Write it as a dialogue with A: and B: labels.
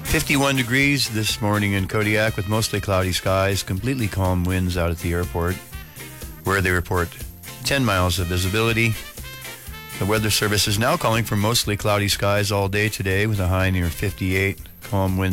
A: 51 degrees this morning in Kodiak with mostly cloudy skies, completely calm winds out at the airport, where they report 10 miles of visibility. The Weather Service is now calling for mostly cloudy skies all day today with a high near 58, calm winds